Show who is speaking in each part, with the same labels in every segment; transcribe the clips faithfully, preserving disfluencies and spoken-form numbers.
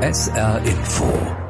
Speaker 1: S R Info.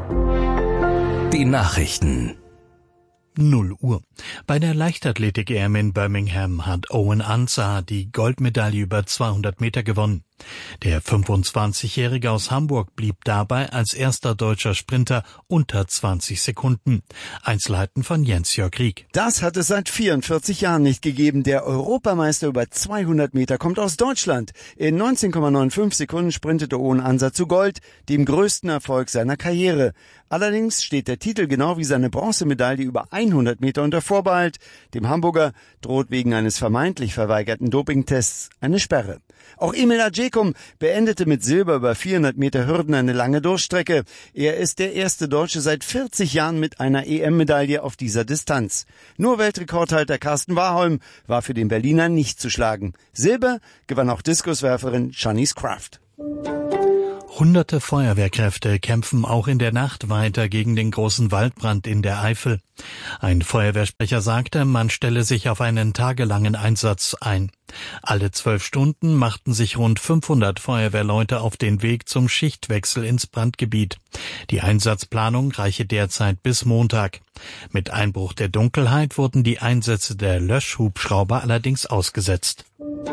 Speaker 1: Die Nachrichten.
Speaker 2: null Uhr. Bei der Leichtathletik-E M in Birmingham hat Owen Ansah die Goldmedaille über zweihundert Meter gewonnen. Der fünfundzwanzigjährige aus Hamburg blieb dabei als erster deutscher Sprinter unter zwanzig Sekunden. Einzelheiten von Jens-Jörg Rieck.
Speaker 3: Das hat es seit vierundvierzig Jahren nicht gegeben. Der Europameister über zweihundert Meter kommt aus Deutschland. In neunzehn Komma fünfundneunzig Sekunden sprintete Owen Ansah zu Gold, dem größten Erfolg seiner Karriere. Allerdings steht der Titel genau wie seine Bronzemedaille über hundert Meter unter Vorbehalt. Dem Hamburger droht wegen eines vermeintlich verweigerten Dopingtests eine Sperre. Auch Emil Ajecum beendete mit Silber über vierhundert Meter Hürden eine lange Durchstrecke. Er ist der erste Deutsche seit vierzig Jahren mit einer E M-Medaille auf dieser Distanz. Nur Weltrekordhalter Carsten Warholm war für den Berliner nicht zu schlagen. Silber gewann auch Diskuswerferin Shanice Kraft.
Speaker 2: Hunderte Feuerwehrkräfte kämpfen auch in der Nacht weiter gegen den großen Waldbrand in der Eifel. Ein Feuerwehrsprecher sagte, man stelle sich auf einen tagelangen Einsatz ein. Alle zwölf Stunden machten sich rund fünfhundert Feuerwehrleute auf den Weg zum Schichtwechsel ins Brandgebiet. Die Einsatzplanung reiche derzeit bis Montag. Mit Einbruch der Dunkelheit wurden die Einsätze der Löschhubschrauber allerdings ausgesetzt.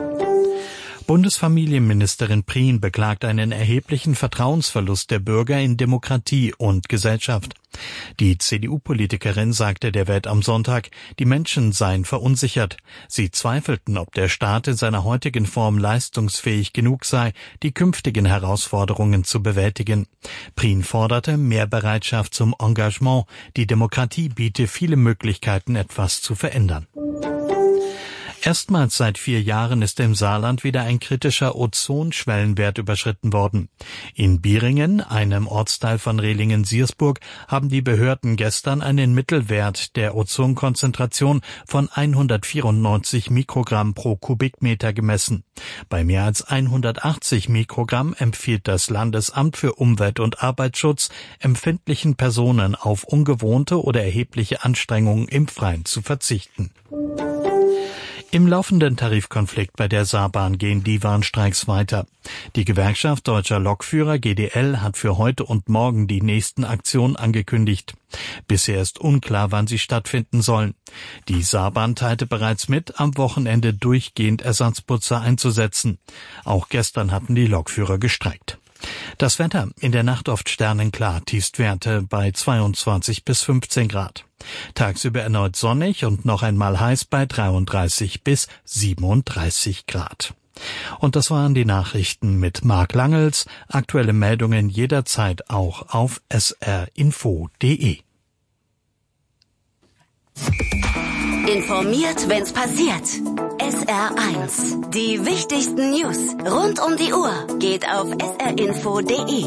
Speaker 2: Bundesfamilienministerin Prien beklagt einen erheblichen Vertrauensverlust der Bürger in Demokratie und Gesellschaft. Die C D U-Politikerin sagte der Welt am Sonntag, die Menschen seien verunsichert. Sie zweifelten, ob der Staat in seiner heutigen Form leistungsfähig genug sei, die künftigen Herausforderungen zu bewältigen. Prien forderte mehr Bereitschaft zum Engagement. Die Demokratie biete viele Möglichkeiten, etwas zu verändern. Erstmals seit vier Jahren ist im Saarland wieder ein kritischer Ozonschwellenwert überschritten worden. In Bieringen, einem Ortsteil von Rehlingen-Siersburg, haben die Behörden gestern einen Mittelwert der Ozonkonzentration von hundertvierundneunzig Mikrogramm pro Kubikmeter gemessen. Bei mehr als hundertachtzig Mikrogramm empfiehlt das Landesamt für Umwelt- und Arbeitsschutz empfindlichen Personen auf ungewohnte oder erhebliche Anstrengungen im Freien zu verzichten. Im laufenden Tarifkonflikt bei der Saarbahn gehen die Warnstreiks weiter. Die Gewerkschaft Deutscher Lokführer G D L hat für heute und morgen die nächsten Aktionen angekündigt. Bisher ist unklar, wann sie stattfinden sollen. Die Saarbahn teilte bereits mit, am Wochenende durchgehend Ersatzputzer einzusetzen. Auch gestern hatten die Lokführer gestreikt. Das Wetter: in der Nacht oft sternenklar, Tiefstwerte bei zweiundzwanzig bis fünfzehn Grad. Tagsüber erneut sonnig und noch einmal heiß bei dreiunddreißig bis siebenunddreißig Grad. Und das waren die Nachrichten mit Marc Langels. Aktuelle Meldungen jederzeit auch auf s r info punkt d e.
Speaker 4: Informiert, wenn's passiert. S R eins. Die wichtigsten News rund um die Uhr geht auf s r info punkt d e.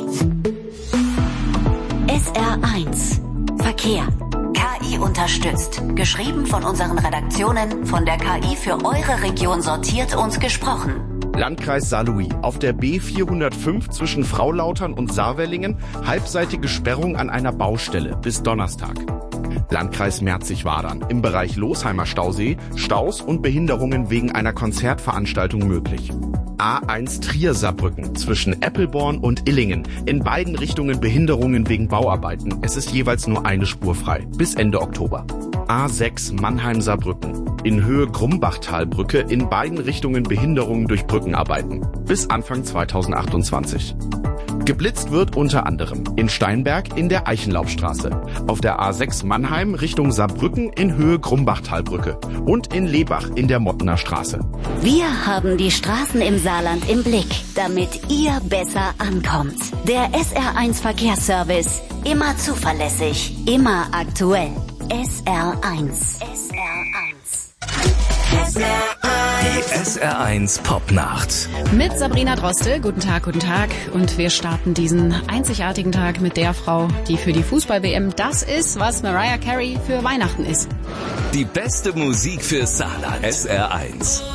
Speaker 4: S R eins. Verkehr. K I unterstützt. Geschrieben von unseren Redaktionen, von der K I für eure Region sortiert und gesprochen.
Speaker 5: Landkreis Saarlouis. Auf der B vierhundertfünf zwischen Fraulautern und Saarwellingen halbseitige Sperrung an einer Baustelle bis Donnerstag. Landkreis Merzig-Wadern. Im Bereich Losheimer Stausee Staus und Behinderungen wegen einer Konzertveranstaltung möglich. A eins Trier-Saarbrücken zwischen Eppelborn und Illingen. In beiden Richtungen Behinderungen wegen Bauarbeiten. Es ist jeweils nur eine Spur frei. Bis Ende Oktober. A sechs Mannheim-Saarbrücken. In Höhe Grumbachtalbrücke in beiden Richtungen Behinderungen durch Brückenarbeiten. Bis Anfang zweitausendachtundzwanzig. Geblitzt wird unter anderem in Steinberg in der Eichenlaubstraße, auf der A sechs Mannheim Richtung Saarbrücken in Höhe Grumbachtalbrücke und in Lebach in der Mottener Straße.
Speaker 4: Wir haben die Straßen im Saarland im Blick, damit ihr besser ankommt. Der S R eins Verkehrsservice. Immer zuverlässig, immer aktuell. S R eins. S R eins.
Speaker 1: S R eins. Die S R eins Popnacht.
Speaker 6: Mit Sabrina Droste. Guten Tag, guten Tag. Und wir starten diesen einzigartigen Tag mit der Frau, die für die Fußball-W M das ist, was Mariah Carey für Weihnachten ist.
Speaker 1: Die beste Musik für Saarland. S R eins.